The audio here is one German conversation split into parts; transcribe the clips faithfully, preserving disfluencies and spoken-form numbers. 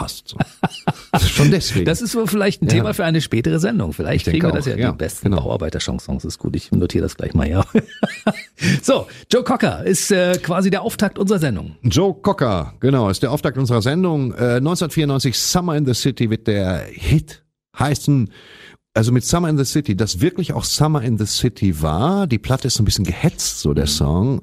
passt. So. Schon deswegen. Das ist wohl vielleicht ein Ja. Thema für eine spätere Sendung. Vielleicht kriegen wir auch, das ja, ja, die besten genau. Bauarbeiter-Chansons. Ist gut, ich notiere das gleich mal, ja. So, Joe Cocker ist äh, quasi der Auftakt unserer Sendung. Joe Cocker, genau, ist der Auftakt unserer Sendung. Äh, neunzehnhundertvierundneunzig, Summer in the City wird der Hit heißen. Also mit Summer in the City, das wirklich auch Summer in the City war. Die Platte ist so ein bisschen gehetzt, so der Song.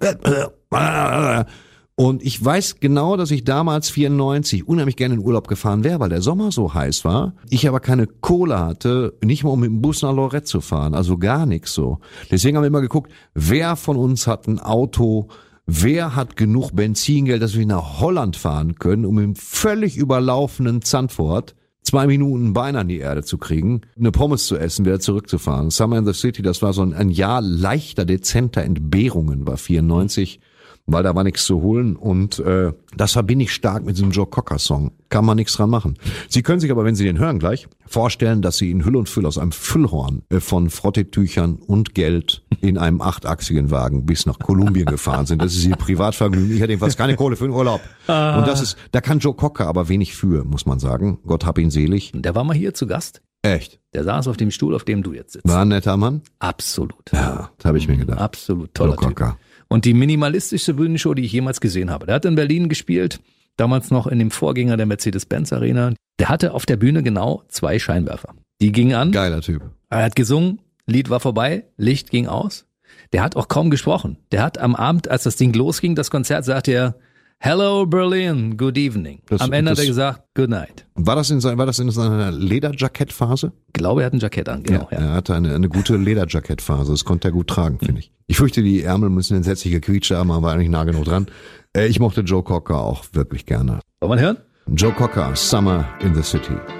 Und ich weiß genau, dass ich damals vierundneunzig unheimlich gerne in Urlaub gefahren wäre, weil der Sommer so heiß war. Ich aber keine Kohle hatte, nicht mal um mit dem Bus nach Lorette zu fahren, also gar nichts so. Deswegen haben wir immer geguckt, wer von uns hat ein Auto, wer hat genug Benzingeld, dass wir nach Holland fahren können, um im völlig überlaufenden Zandvoort zwei Minuten Bein an die Erde zu kriegen, eine Pommes zu essen, wieder zurückzufahren. Summer in the City, das war so ein, ein Jahr leichter, dezenter Entbehrungen, war vierundneunzig, weil da war nichts zu holen und äh, das verbinde ich stark mit diesem Joe Cocker Song. Kann man nichts dran machen. Sie können sich aber, wenn Sie den hören gleich, vorstellen, dass Sie in Hülle und Fülle aus einem Füllhorn äh, von Frottetüchern und Geld in einem achtachsigen Wagen bis nach Kolumbien gefahren sind. Das ist Ihr Privatvergnügen. Ich hätte jedenfalls keine Kohle für den Urlaub. Und das ist, da kann Joe Cocker aber wenig für, muss man sagen. Gott hab ihn selig. Der war mal hier zu Gast. Echt? Der saß auf dem Stuhl, auf dem du jetzt sitzt. War ein netter Mann? Absolut. Ja, das habe ich mir gedacht. Absolut toller Joe Cocker. Typ. Und die minimalistischste Bühnenshow, die ich jemals gesehen habe. Der hat in Berlin gespielt, damals noch in dem Vorgänger der Mercedes-Benz Arena. Der hatte auf der Bühne genau zwei Scheinwerfer. Die gingen an. Geiler Typ. Er hat gesungen, Lied war vorbei, Licht ging aus. Der hat auch kaum gesprochen. Der hat am Abend, als das Ding losging, das Konzert, sagte er, Hello Berlin, good evening. Das- am Ende das- hat er gesagt, good night. War das in, sein, war das in seiner Lederjackettphase? Ich glaube, er hat ein Jackett an, genau. Ja, Er hatte eine, eine gute Lederjackettphase. Das konnte er gut tragen, finde ich. Ich fürchte, die Ärmel müssen entsetzlich gequietscht haben, aber war eigentlich nah genug dran. Äh, ich mochte Joe Cocker auch wirklich gerne. Wollen wir hören? Joe Cocker, Summer in the City.